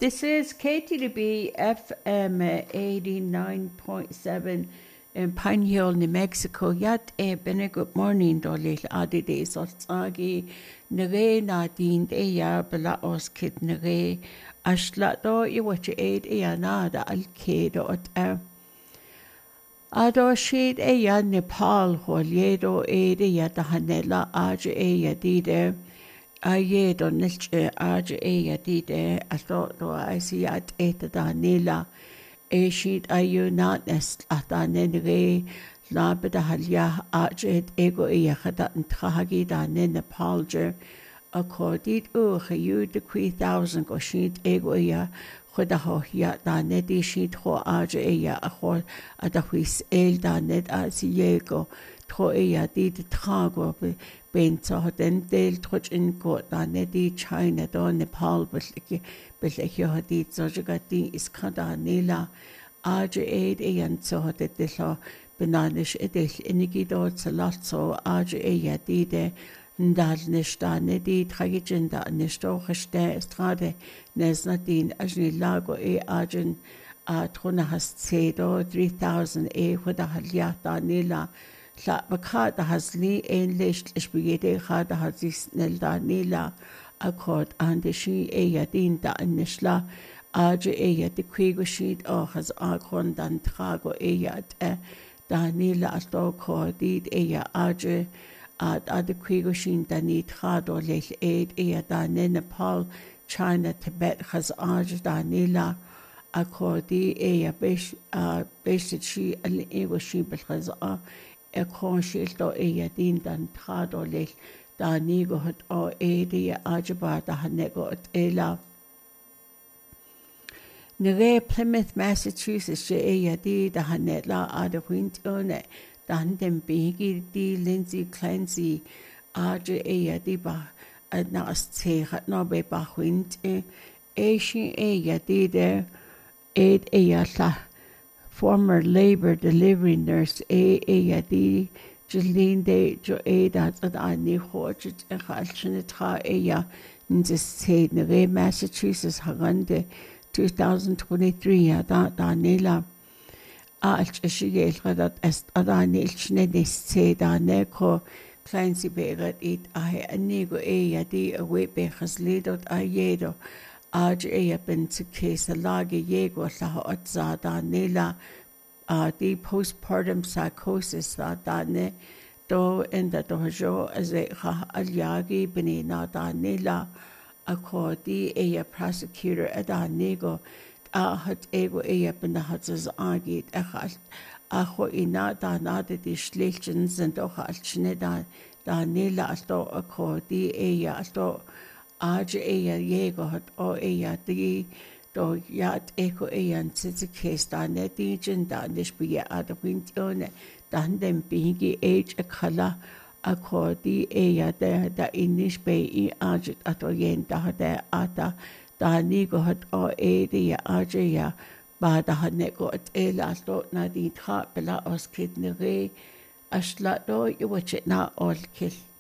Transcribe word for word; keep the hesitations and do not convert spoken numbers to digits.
This is K T D B F M eighty-nine point seven in Pine Hill, New Mexico. Yat e bene good morning, dolil adi de sotsagi nere na din de ya bela os kid nere ashla do i wat aid e anada al kedo at e ado shid e ya Nepal hol yedo aid e ya da hanela aj e ya dide Aye don nilche aj e yadide ato do I see at eta da nila e sheet ayu not nest ata nenre la beda halya aj et ego e yakhada ntrahagi da nen Nepalje accorded u khayu de three thousand go sheet ego ya khoda ho ya da nedi sheet ho aj e ya akhol ada huis el da net as yego tro e ya dit trago Bento had den del troch in got da nedi China do Nepal belki belki hadi zojagati is kada nila aj aid e an so had de lo benanish edel inigi do salatso aj e yadide ndal nishta nedi tragijenda nishto khste strade nesnadin ajni lago e ajen a trona has cedo three thousand e khoda halyata nila La bakada has li ein licht spigede khada has is nel da nila accord and she e yadin da nishla aj e yad kwigo sheet o has akon dan trago e yad da nila asto ko dit e ya aj ad ad kwigo shin da nit khado lel aid e da Nepal China Tibet has aj da nila accordi e ya besh besh she al ego she bel khaz e konshil do e yadin dan trado lel da nigo hat o e de ajaba da hanego at ela nere Plymouth Massachusetts je e yadi da hanetla ada wint one dan dem bigi di Lindsay Clancy aje e yadi ba na as te hat no be ba wint e shi e yadi de ed e yalla former labor delivery nurse A. A. Yadi Jilin de Jo A. Dat at ani hojet e khalchne tra e ya njes said ne Massachusetts hagande two thousand twenty-three ya da da nela alch shigel qadat est adani ilchne des said da ne ko Clancy begat it I anigo e yadi awe be khasledot ayedo aj e ben to case lage yego la otza da nela uh the postpartum psychosis da da ne do in the dojo as a alyagi benina da nela accordi e prosecutor ada nego a hat ego e ben hatzes agit echal acho ina da nade die schlechten sind doch als schneda da nela asto accordi e asto Aj eya yego hat o eya di do yat eko eyan tsitsikes da ne di jinda nishbiya ada wintione dan dem bigi age akala akodi eya da da inishbe I aj ato yen da da ata da nigo hat o e di aj ya ba da hat neko at ela sto na di tra bela os kid nere ashla do iwache na ol kil